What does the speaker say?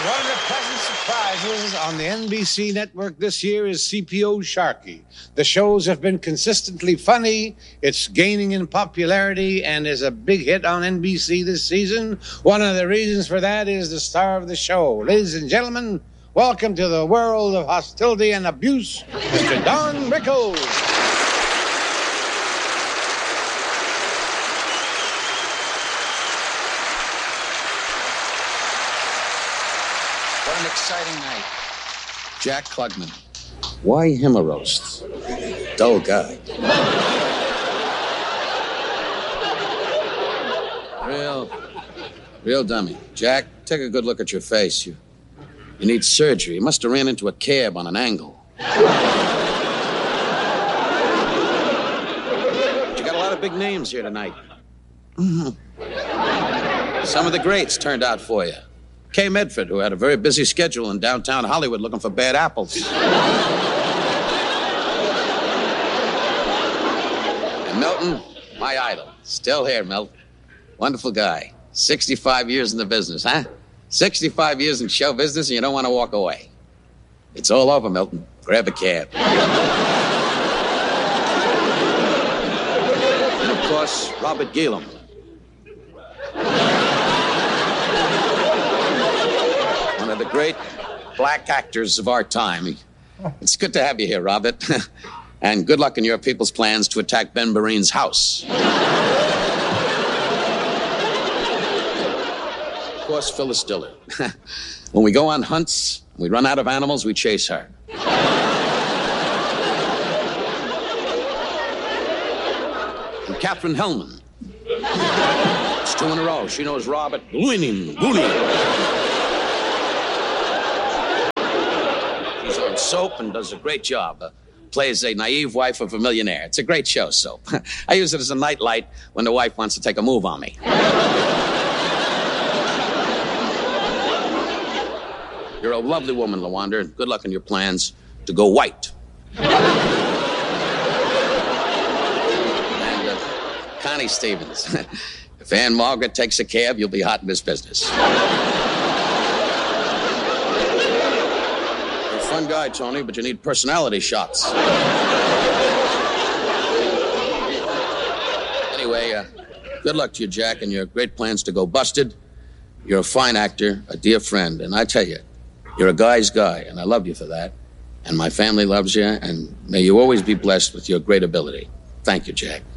One of the pleasant surprises on the NBC network this year is CPO Sharkey. The shows have been consistently funny. It's gaining in popularity and is a big hit on NBC this season. One of the reasons for that is the star of the show. Ladies and gentlemen, welcome to the world of hostility and abuse, Mr. Don Rickles. What an exciting night. Jack Klugman. Why him a roast? Dull guy. Real dummy. Jack, take a good look at your face. You need surgery. You must have ran into a cab on an angle. But you got a lot of big names here tonight. Some of the greats turned out for you. Kay Medford, who had a very busy schedule in downtown Hollywood looking for bad apples. And Milton, my idol. Still here, Milt. Wonderful guy. 65 years in the business, huh? 65 years in show business and you don't want to walk away. It's all over, Milton. Grab a cab. And, of course, Robert Gilliam. One of the great black actors of our time. It's good to have you here, Robert. And good luck in your people's plans to attack Ben Berene's house. Of course, Phyllis Diller. When we go on hunts, we run out of animals, we chase her. And Katherine Hellman. It's 2 in a row. She knows Robert Bullying. She's on Soap and does a great job. Plays a naive wife of a millionaire. It's a great show, Soap. I use it as a nightlight when the wife wants to take a move on me. You're a lovely woman, LaWanda, and good luck in your plans to go white. And Connie Stevens. If Ann Margaret takes a cab, you'll be hot in this business. You're a fun guy, Tony, but you need personality shots. Anyway, good luck to you, Jack, and your great plans to go busted. You're a fine actor, a dear friend, and I tell you, you're a guy's guy, and I love you for that. And my family loves you, and may you always be blessed with your great ability. Thank you, Jack.